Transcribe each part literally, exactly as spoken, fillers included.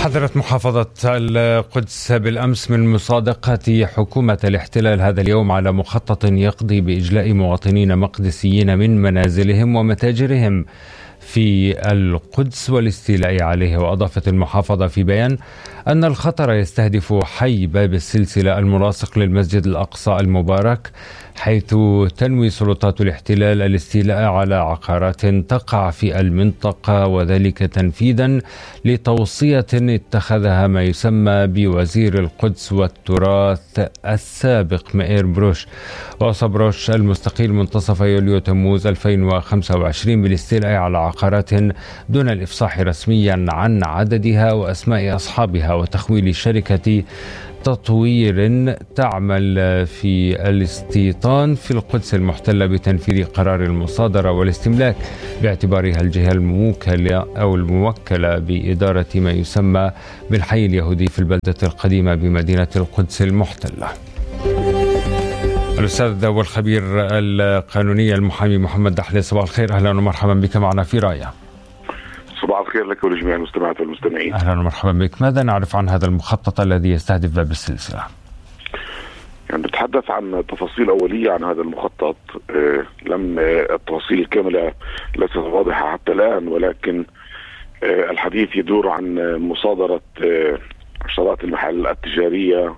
حذرت محافظة القدس بالأمس من مصادقة حكومة الاحتلال هذا اليوم على مخطط يقضي بإجلاء مواطنين مقدسيين من منازلهم ومتاجرهم في القدس والاستيلاء عليه. وأضافت المحافظة في بيان أن الخطر يستهدف حي باب السلسلة الملاصق للمسجد الأقصى المبارك، حيث تنوي سلطات الاحتلال الاستيلاء على عقارات تقع في المنطقة، وذلك تنفيذا لتوصية اتخذها ما يسمى بوزير القدس والتراث السابق مائير بروش. وأوصى بروش المستقيل منتصف يوليو تموز ألفين وخمسة وعشرين بالاستيلاء على عقارات دون الإفصاح رسميا عن عددها وأسماء أصحابها، وتخويل شركة تطوير تعمل في الاستيطان في القدس المحتلة بتنفيذ قرار المصادرة والاستملاك، باعتبارها الجهة الموكلة أو الموكلة بإدارة ما يسمى بالحي اليهودي في البلدة القديمة بمدينة القدس المحتلة. الأستاذ والخبير القانوني المحامي محمد دحلة، صباح الخير، أهلا ومرحبا بك معنا في راية. صباح الخير لك ولجميع المستمعات والمستمعين. أهلا ومرحبا بك. ماذا نعرف عن هذا المخطط الذي يستهدف باب السلسلة؟ يعني نتحدث عن تفاصيل أولية عن هذا المخطط. آه لم آه التفاصيل الكاملة ليست واضحة حتى الآن، ولكن آه الحديث يدور عن مصادرة آه عشرات المحال التجارية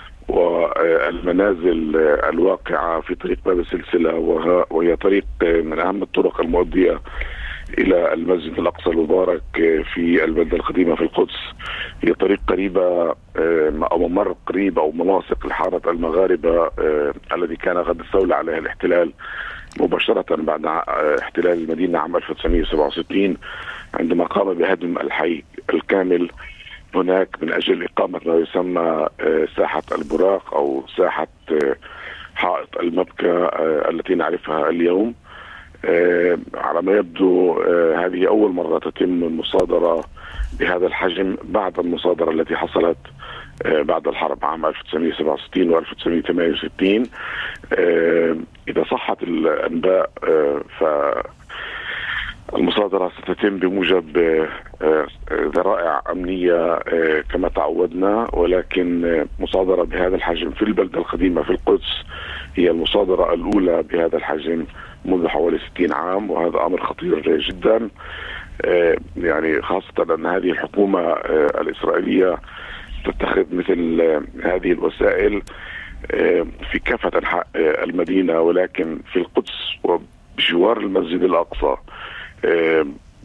والمنازل آه الواقعة في طريق باب السلسلة، وهي طريق آه من أهم الطرق المؤدية إلى المسجد الأقصى المبارك في البلدة القديمة في القدس. هي طريق قريبة أو ممر قريب أو ملاصق لحارة المغاربة الذي كان قد استولى عليها الاحتلال مباشرة بعد احتلال المدينة عام ألف وتسعمائة وسبعة وستين، عندما قام بهدم الحي الكامل هناك من أجل إقامة ما يسمى ساحة البراق أو ساحة حائط المبكى التي نعرفها اليوم. آه على ما يبدو آه هذه أول مرة تتم المصادرة بهذا الحجم بعد المصادرة التي حصلت آه بعد الحرب عام ألف وتسعمائة وسبعة وستين و ألف وتسعمائة وثمانية وستين. آه إذا صحت الأنباء آه فالمصادرة ستتم بموجب آه ذرائع أمنية آه كما تعودنا، ولكن آه مصادرة بهذا الحجم في البلدة القديمة في القدس هي المصادرة الأولى بهذا الحجم منذ حوالي ستين عام، وهذا أمر خطير جدا. آه يعني خاصة أن هذه الحكومة آه الإسرائيلية تتخذ مثل آه هذه الوسائل آه في كافة أنحاء آه المدينة، ولكن في القدس وبجوار المسجد الأقصى آه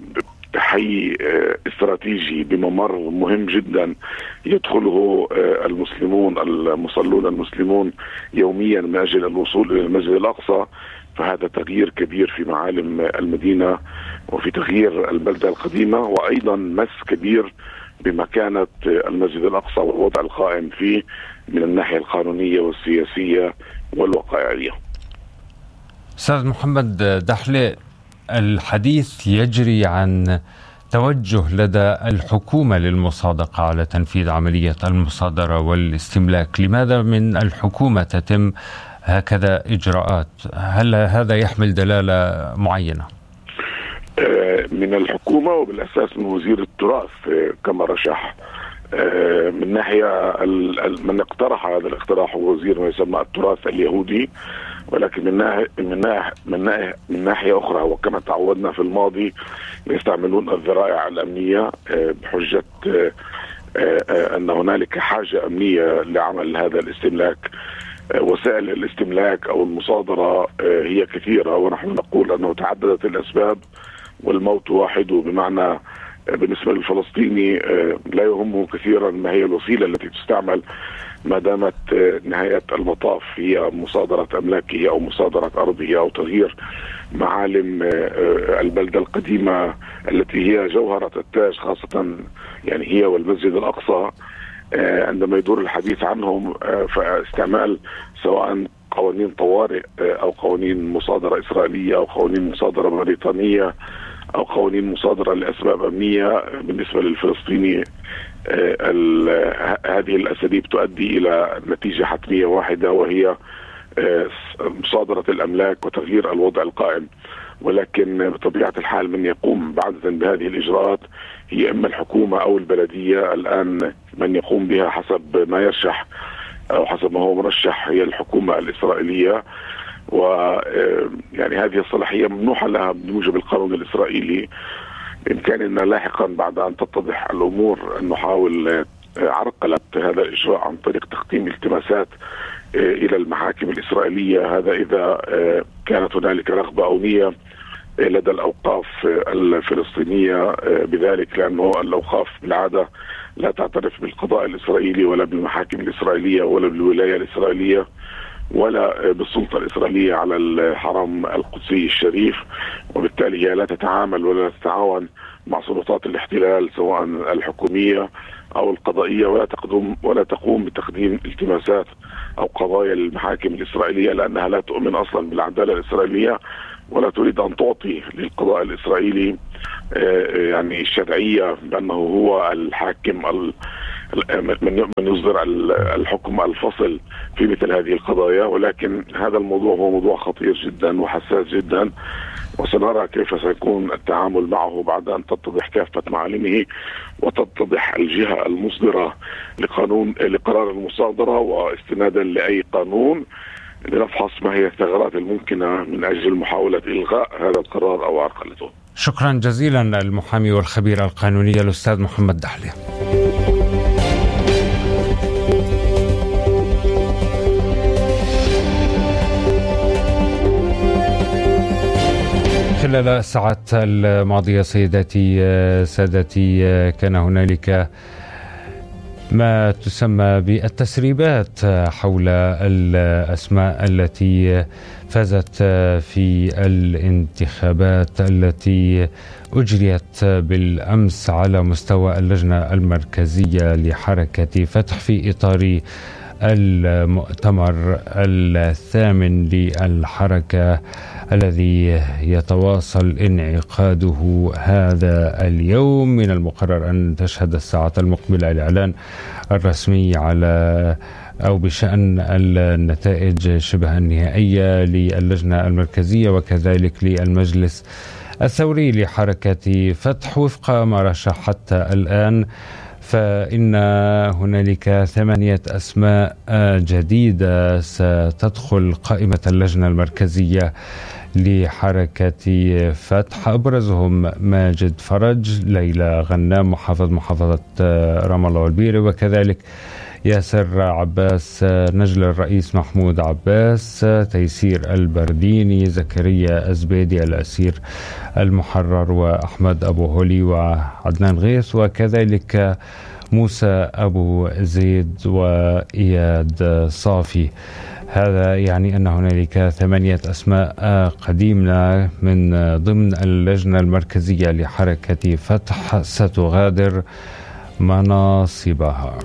حي آه استراتيجي بممر مهم جدا يدخله آه المسلمون المصلون المسلمون يوميا من أجل الوصول إلى المسجد الأقصى. فهذا تغيير كبير في معالم المدينة وفي تغيير البلدة القديمة، وأيضا مس كبير بمكانة المسجد الأقصى والوضع القائم فيه من الناحية القانونية والسياسية والوقائعية. أستاذ محمد دحلة، الحديث يجري عن توجه لدى الحكومة للمصادقة على تنفيذ عملية المصادرة والاستملاك. لماذا من الحكومة تتم هكذا إجراءات؟ هل هذا يحمل دلالة معينة؟ من الحكومة وبالأساس من وزير التراث كما رشح. من ناحية من اقترح هذا الاقتراح هو وزير ما يسمى التراث اليهودي، ولكن من ناحية من ناحية من ناحية, من ناحية أخرى وكما تعودنا في الماضي يستعملون الذرائع الأمنية بحجة أن هنالك حاجة أمنية لعمل هذا الاستملاك. وسائل الاستملاك أو المصادرة هي كثيرة، ونحن نقول أنه تعددت الأسباب والموت واحد، بمعنى بالنسبة للفلسطيني لا يهمه كثيرا ما هي الوسيلة التي تستعمل ما دامت نهاية المطاف هي مصادرة أملاكه أو مصادرة أرضه أو تغيير معالم البلدة القديمة التي هي جوهرة التاج، خاصة يعني هي والمسجد الأقصى. عندما يدور الحديث عنهم فاستعمال سواء قوانين طوارئ أو قوانين مصادرة إسرائيلية أو قوانين مصادرة بريطانية أو قوانين مصادرة لأسباب أمنية بالنسبة للفلسطيني، هذه الأساليب تؤدي إلى نتيجة حتمية واحدة، وهي مصادرة الأملاك وتغيير الوضع القائم. ولكن بطبيعة الحال من يقوم بعددا بهذه الإجراءات هي إما الحكومة أو البلدية. الآن من يقوم بها حسب ما يرشح أو حسب ما هو مرشح هي الحكومة الإسرائيلية، ويعني هذه الصلاحية ممنوحة لها بموجب القانون الإسرائيلي. بإمكاننا لاحقا بعد أن تتضح الأمور أن نحاول عرقلة هذا الإجراء عن طريق تقديم التماسات إلى المحاكم الإسرائيلية. هذا إذا كانت هنالك رغبة أو نية لدى الأوقاف الفلسطينية بذلك، لأنه الأوقاف بالعادة لا تعترف بالقضاء الإسرائيلي ولا بالمحاكم الإسرائيلية ولا بالولاية الإسرائيلية ولا بالسلطة الإسرائيلية على الحرم القدسي الشريف، وبالتالي هي لا تتعامل ولا تتعاون مع سلطات الاحتلال سواء الحكومية أو القضائية، ولا تقدم ولا تقوم بتقديم التماسات أو قضايا المحاكم الإسرائيلية، لأنها لا تؤمن أصلا بالعدالة الإسرائيلية ولا تريد أن تعطي للقضاء الإسرائيلي يعني الشرعية بأنه هو الحاكم من يصدر الحكم الفصل في مثل هذه القضايا. ولكن هذا الموضوع هو موضوع خطير جدا وحساس جدا، وسنرى كيف سيكون التعامل معه بعد أن تتضح كافة معالمه وتتضح الجهة المصدرة لقانون لقرار المصادرة، واستنادا لأي قانون لنفحص ما هي الثغرات الممكنة من أجل محاولة إلغاء هذا القرار أو عرقلته. شكرا جزيلا المحامي والخبير القانوني الأستاذ محمد دحلة. خلال الساعات الماضية سيداتي سادتي كان هنالك ما تسمى بالتسريبات حول الأسماء التي فازت في الانتخابات التي أجريت بالأمس على مستوى اللجنة المركزية لحركة فتح في إطار المؤتمر الثامن للحركة الذي يتواصل انعقاده هذا اليوم. من المقرر أن تشهد الساعة المقبلة الإعلان الرسمي على أو بشأن النتائج شبه النهائية للجنة المركزية وكذلك للمجلس الثوري لحركة فتح. وفق ما رشح حتى الآن فإن هنالك ثمانية أسماء جديدة ستدخل قائمة اللجنة المركزية لحركة فتح، أبرزهم ماجد فرج، ليلى غنام محافظ محافظة رام الله والبيرة، وكذلك ياسر عباس نجل الرئيس محمود عباس، تيسير البرديني، زكريا أزبيدي الأسير المحرر، وأحمد أبو هولي وعدنان غيث، وكذلك موسى أبو زيد وإياد صافي. هذا يعني أن هنالك ثمانية أسماء قديمة من ضمن اللجنة المركزية لحركة فتح ستغادر مناصبها.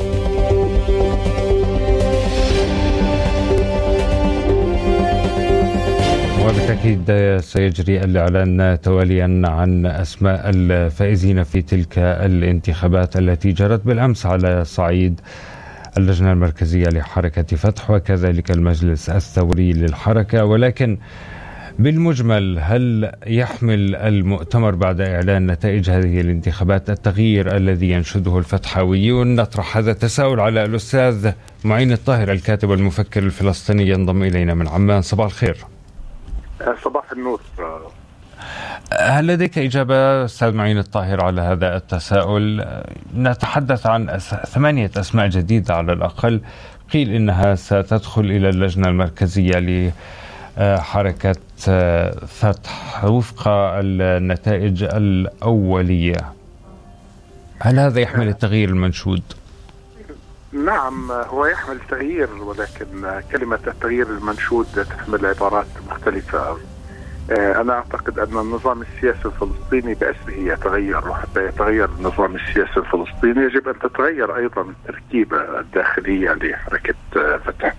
وبالتأكيد سيجري الإعلان تواليا عن أسماء الفائزين في تلك الانتخابات التي جرت بالأمس على صعيد اللجنة المركزية لحركة فتح وكذلك المجلس الثوري للحركة. ولكن بالمجمل، هل يحمل المؤتمر بعد إعلان نتائج هذه الانتخابات التغيير الذي ينشده الفتحاويون؟ نطرح هذا التساؤل على الأستاذ معين الطاهر الكاتب والمفكر الفلسطيني ينضم إلينا من عمان. صباح الخير. صباح النور. هل لديك إجابة أستاذ معين الطاهر على هذا التساؤل؟ نتحدث عن ثمانية أسماء جديدة على الأقل قيل إنها ستدخل إلى اللجنة المركزية لحركة فتح وفق النتائج الأولية. هل هذا يحمل التغيير المنشود؟ نعم، هو يحمل تغيير، ولكن كلمة التغيير المنشود تحمل عبارات مختلفة. أنا أعتقد أن النظام السياسي الفلسطيني بأسره يتغير، وحتى يتغير النظام السياسي الفلسطيني يجب أن تتغير أيضا التركيبة الداخلية لحركة فتح.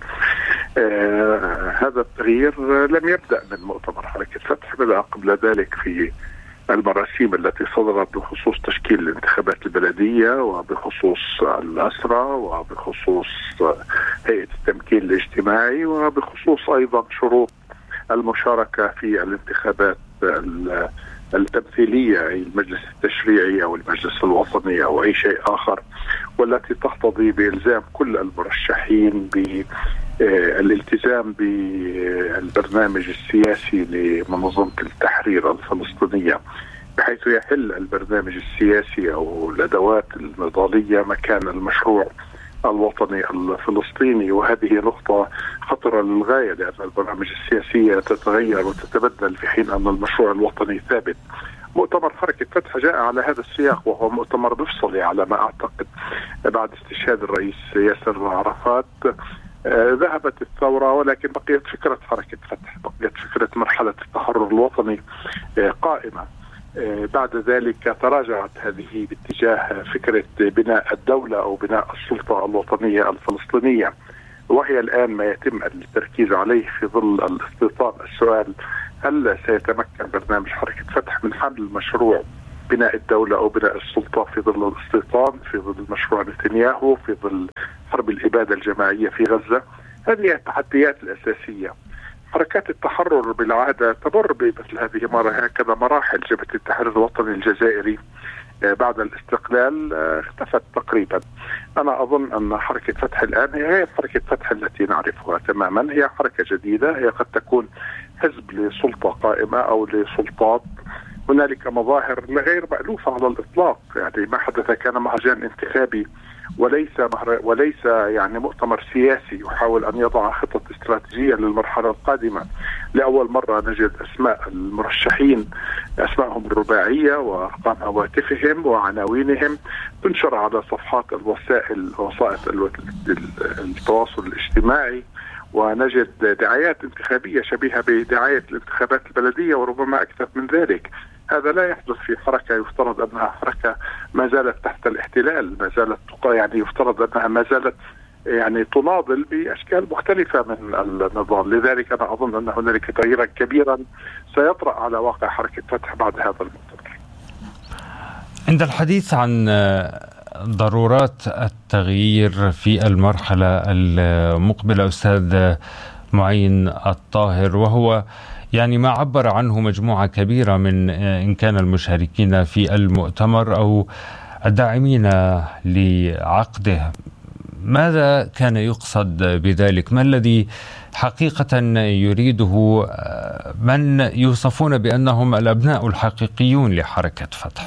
آه هذا التغيير لم يبدأ من مؤتمر حركة فتح، بدأ قبل ذلك في المراسيم التي صدرت بخصوص تشكيل الانتخابات البلدية وبخصوص الأسرة وبخصوص هيئة التمكين الاجتماعي وبخصوص أيضا شروط المشاركة في الانتخابات التمثيلية أي المجلس التشريعي أو المجلس الوطني أو أي شيء آخر، والتي تقتضي بإلزام كل المرشحين بالالتزام بالبرنامج السياسي لمنظمة التحرير الفلسطينية، بحيث يحل البرنامج السياسي أو الأدوات النضالية مكان المشروع الوطني الفلسطيني. وهذه نقطة خطرة للغاية، لأن البرامج السياسية تتغير وتتبدل في حين أن المشروع الوطني ثابت. مؤتمر حركة فتح جاء على هذا السياق، وهو مؤتمر مفصلي على ما أعتقد بعد استشهاد الرئيس ياسر عرفات. آه ذهبت الثورة، ولكن بقيت فكرة حركة فتح، بقيت فكرة مرحلة التحرر الوطني آه قائمة. آه بعد ذلك تراجعت هذه باتجاه فكرة بناء الدولة أو بناء السلطة الوطنية الفلسطينية، وهي الآن ما يتم التركيز عليه في ظل الاستيطان. السؤال: هل سيتمكن برنامج حركة فتح من حل مشروع بناء الدولة أو بناء السلطة في ظل الاستيطان، في ظل مشروع نتنياهو، في ظل حرب الإبادة الجماعية في غزة؟ هذه التحديات الأساسية. حركات التحرر بالعادة تمر بمثل هذه مرة هكذا مراحل. جبهة التحرير الوطني الجزائري بعد الاستقلال اختفت تقريبا. أنا أظن أن حركة فتح الآن هي حركة فتح التي نعرفها تماما، هي حركة جديدة، هي قد تكون حزب لسلطة قائمة أو لسلطات. هنالك مظاهر غير مألوفة على الإطلاق، يعني ما حدث كان مهرجان انتخابي وليس وليس يعني مؤتمر سياسي يحاول أن يضع خطط استراتيجية للمرحلة القادمة. لأول مرة نجد أسماء المرشحين، أسماءهم الرباعية وأرقام هواتفهم وعناوينهم تنشر على صفحات الوسائل وسائل التواصل الاجتماعي، ونجد دعايات انتخابية شبيهة بدعاية الانتخابات البلدية وربما أكثر من ذلك. هذا لا يحدث في حركة يفترض أنها حركة ما زالت تحت الاحتلال، ما زالت يعني يفترض أنها ما زالت يعني تناضل بأشكال مختلفة من النضال. لذلك أنا أظن أن هنالك تغييرا كبيرا سيطرأ على واقع حركة فتح بعد هذا المؤتمر. عند الحديث عن ضرورات التغيير في المرحلة المقبلة أستاذ معين الطاهر، وهو يعني ما عبر عنه مجموعة كبيرة من إن كان المشاركين في المؤتمر أو الداعمين لعقده، ماذا كان يقصد بذلك؟ ما الذي حقيقة يريده من يوصفون بأنهم الأبناء الحقيقيون لحركة فتح؟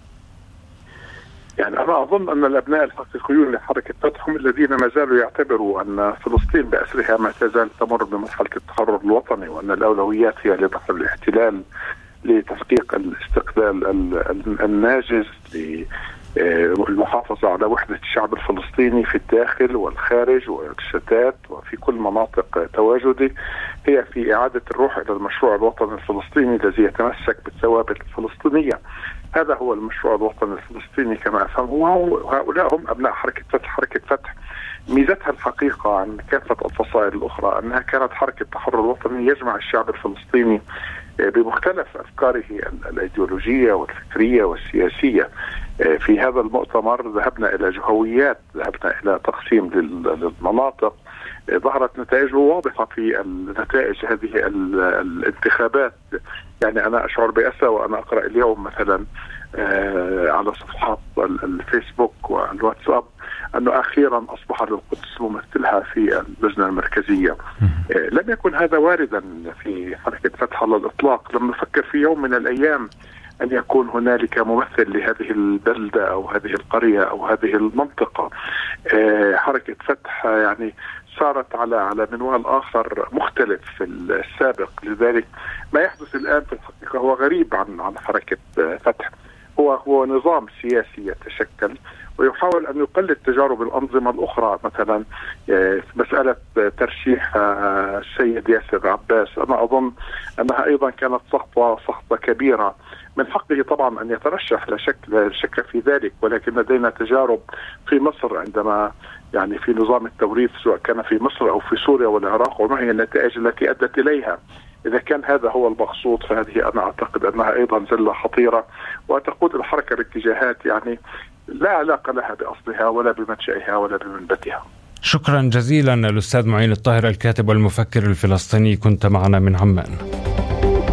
يعني أنا أظن أن الأبناء الحقيقيون لحركة فتح هم الذين ما زالوا يعتبروا أن فلسطين بأسرها ما تزال تمر بمرحلة التحرر الوطني، وأن الأولويات هي لدحر الاحتلال، لتحقيق الاستقلال الناجز، للمحافظة على وحدة الشعب الفلسطيني في الداخل والخارج والشتات وفي كل مناطق تواجده. هي في إعادة الروح إلى المشروع الوطني الفلسطيني الذي يتمسك بالثوابت الفلسطينية. هذا هو المشروع الوطني الفلسطيني كما أفهمه، وهؤلاء هم أبناء حركة فتح. حركة فتح ميزتها الحقيقة عن كافة الفصائل الأخرى أنها كانت حركة تحرر وطني يجمع الشعب الفلسطيني بمختلف أفكاره الأيديولوجية والفكرية والسياسية. في هذا المؤتمر ذهبنا إلى جهويات، ذهبنا إلى تقسيم للمناطق، ظهرت نتائجه واضحة في النتائج هذه الانتخابات. يعني أنا أشعر بأسى وأنا أقرأ اليوم مثلا على صفحات الفيسبوك والواتساب أنه أخيرا أصبح للقدس ممثلها في اللجنة المركزية. لم يكن هذا واردا في حركة فتح على الإطلاق. لم نفكر في يوم من الأيام أن يكون هنالك ممثل لهذه البلدة أو هذه القرية أو هذه المنطقة. حركة فتح يعني صارت على على منوال آخر مختلف في السابق. لذلك ما يحدث الآن في الحقيقة هو غريب عن عن حركة فتح. هو هو نظام سياسي يتشكل ويحاول أن يقلد تجارب الأنظمة الأخرى. مثلا مسألة ترشيح السيد ياسر عباس، أنا أظن أنها أيضا كانت سقطة سقطة كبيرة. من حقه طبعا أن يترشح، لا شك لا شك في ذلك، ولكن لدينا تجارب في مصر عندما يعني في نظام التوريث سواء كان في مصر أو في سوريا والعراق، وما هي النتائج التي أدت إليها. إذا كان هذا هو المقصود فهذه أنا أعتقد أنها أيضا زلة خطيرة وتقود الحركة باتجاهات يعني لا علاقة لها بأصلها ولا بمنشأها ولا بمنبتها. شكرا جزيلا الأستاذ معين الطاهر الكاتب والمفكر الفلسطيني، كنت معنا من عمان.